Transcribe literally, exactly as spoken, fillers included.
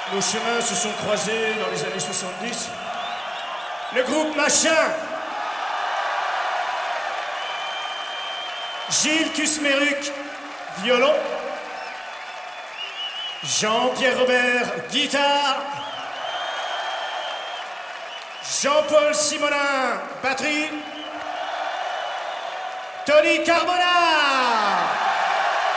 Nos chemins se sont croisés dans les années soixante-dix. Le groupe Machin. Gilles Kusmeruk, violon. Jean-Pierre Robert, guitare. Jean-Paul Simonin, batterie. Tony Carbona.